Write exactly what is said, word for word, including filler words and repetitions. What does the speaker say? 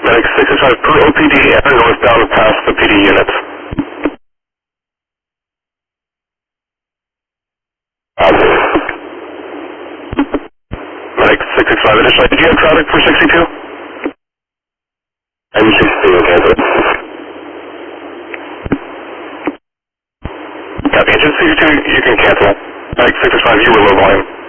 Medic six six five per O P D, enter northbound past the P D units. Um, Medic six six five, additional, did you have traffic for sixty-two? I'm sixty-two, okay, sir. Copy, engine sixty-two, you can cancel. Medic six six five, you were low volume.